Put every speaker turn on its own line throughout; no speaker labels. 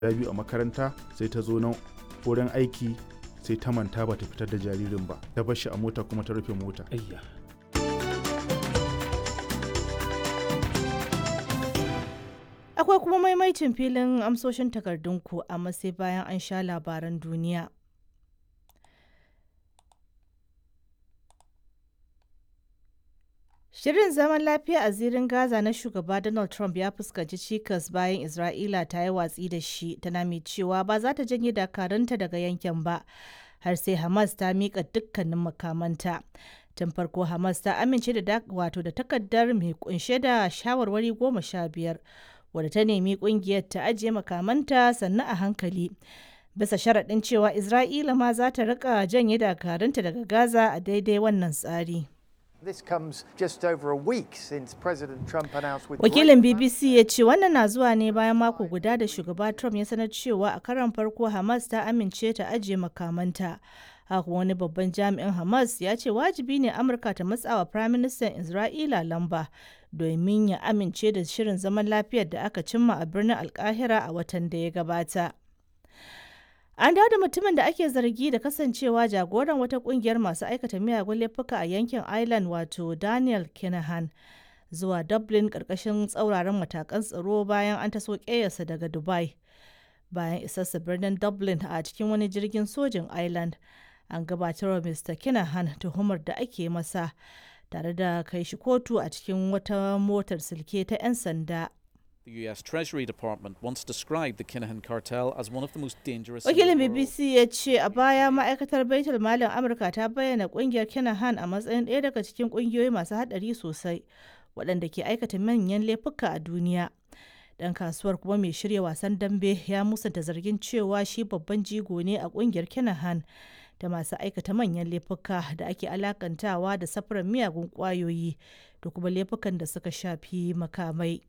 biyu a makaranta sai ta zo nan wurin aiki sai ta manta ba ta fitar da jaririn ba ta bar shi a mota kuma ta rufe mota.
Ayya.
Akwai kuma maimaicin filin amsoshin takardunku amma sai bayan an sha labaran duniya. Shirin zaman lafiya a zirin Gaza na shugaba Donald Trump ya fuskanci cikas bayan Isra'ila ta yi watsi da shi, tana mai cewa ba za ta janye dakarunta daga yankin ba har sai Hamas ta miƙa dukkanin makamanta. Tun farko Hamas ta amince da takardar mai kunshe da shawarwari 15 wadda ta nemi kungiyar ta ajiye makamanta sannan a hankali. Bisa sharaɗin cewa Isra'ila ma za ta rika janye dakarunta daga Gaza a daidai wannan tsari.
This comes just over a week since President Trump announced with
Wakilin BBC ya ce wannan na zuwa ne bayan mako guda da shugaba Trump ya sanar cewa a karon farko Hamas ta amince ta ajiye makamanta. Haka wani babban jami'in Hamas ya ce wajibi ne Amurka ta matsawa Firaministan Isra'ila lamba domin ya amince da shirin zaman lafiyar da aka cimma a birnin Alkahira a watan da ya gabata. An dawo da mutumin da ake zargi da kasancewa jagoran wata kungiyar masu aikata miyagun laifuka a yankin Ireland wato Daniel Kinahan zuwa Dublin karkashin tsauraran matakan tsaro bayan an taso ƙeyarsa daga Dubai. Bayan isarsa birnin Dublin a cikin wani jirgin sojin Ireland, an gabatar wa Mr. Kinahan tuhumar da ake masa tare da kai shi kotu a cikin wata motar silke ta 'yan sanda.
The US Treasury Department once described the Kinahan cartel as one of the most dangerous.
Wakilin BBC ya ce a baya ma'aikatar Baitul Malin Amurka ta bayyana kungiyar Kinahan a matsayin ɗaya daga cikin kungiyoyi masu haɗari sosai waɗanda ke aikata manyan laifuka a duniya. Ɗan kasuwar kuma mai shirya wasan dambe ya musanta zargin cewa shi babban jigo ne a kungiyar Kinahan da masu aikata manyan laifuka da ake alakantawa da safarar miyagun ƙwayoyi da kuma laifukan da suka shafi makamai.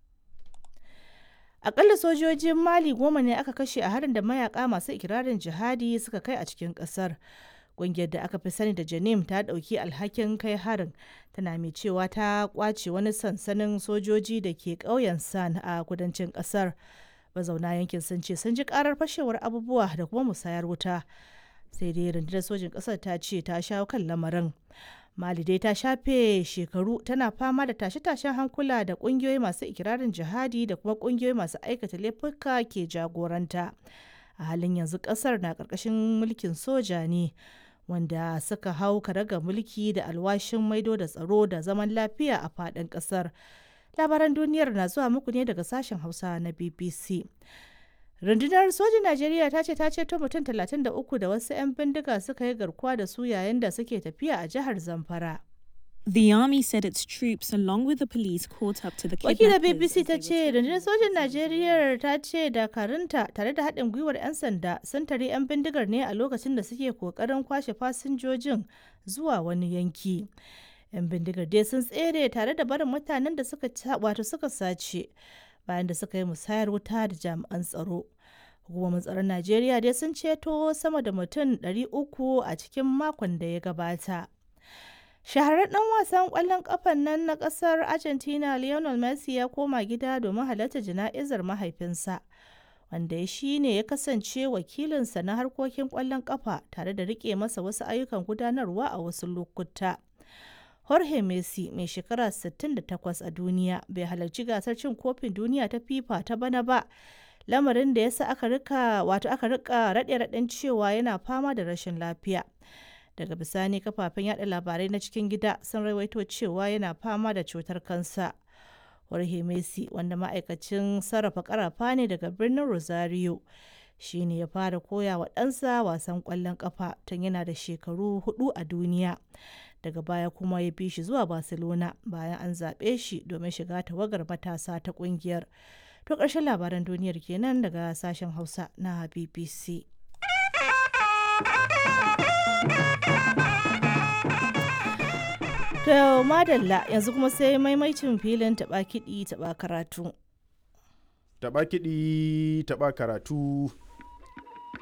Akalla sojojin Mali 10 ne aka kashe a harin da mayaka masu ikirarin jihadi suka kai a cikin kasar. Ƙungiyar da aka fi sani da Janim ta ɗauki alhakin kai harin, tana mai cewa ta kwace wani sansanin sojoji da ke ƙauyen San a kudancin ƙasar. Mazauna yankin sun ce sun ji ƙarar fashewar abubuwa da kuma musayar wuta. Sai dai rundunar sojin ƙasar ta ce ta shawo kan lamarin. Mali dai ta shafe shekaru tana fama da tashe-tashen hankula da kungiyoyi masu ikirarin jihadi da kuma kungiyoyi masu aikata laifuka ke jagoranta. A halin yanzu kasar na karkashin mulkin soja ne wanda suka hau karaga mulki da alwashin maido da tsaro da zaman lafiya a faɗin kasar. Labaran duniyar na zuwa muku ne daga sashen Hausa na BBC. Rundunar sojin Najeriya ta ce ta ceto mutum 33 da wasu 'yan bindiga suka yi garkuwa da su yayin da suke tafiya a jihar Zamfara.
The army said its troops, along with the police, caught up to the
Wakilar
kidnappers.
BBC ta ce rundunar sojin Najeriya ta ce dakarunta tare da haɗin gwiwar 'yan sanda sun tare 'yan bindigar ne a lokacin da suke kokarin kwashe fasinjojin zuwa wani yanki. 'Yan bindigar dai sun tsere tare da barin mutanen da suka sace bayan da suka yi musayar wuta da jami'an tsaro. Hukumomin tsaron Najeriya dai sun ceto sama da mutum 300 a cikin makon da ya gabata. Shahararren ɗan wasan ƙwallon ƙafan nan na ƙasar Argentina Lionel Messi ya koma gida domin halarta jana'izar mahaifinsa, wanda shi ne ya kasance wakilinsa na harkokin ƙwallon ƙafa tare da riƙe masa wasu ayyukan gudanarwa a wasu lokuta. Jorge Messi, mai shekara 68 a duniya, bai halarci gasar cin kofin duniya ta FIFA ta bana ba, lamarin da ya sa aka rika raɗe-raɗen cewa yana fama da rashin lafiya. Daga bisani kafafen yada labarai na cikin gida sun rawaito cewa yana fama da cutar kansa. Jorge Messi, wanda ma'aikacin sarrafa karafa ne daga birnin Rosario, shi ne ya fara koya wa ɗansa wasan ƙwallon ƙafa tun yana da shekaru 4 a duniya. Daga baya kuma ya bi shi zuwa Barcelona bayan an zaɓe shi domin shiga tawagar matasa ta ƙungiyar. To ƙarshen labaran duniyar kenan daga sashen Hausa na BBC. To madalla yanzu kuma sai maimaicin filin taɓa kiɗi taɓa karatu.
Taɓa kiɗi taɓa karatu.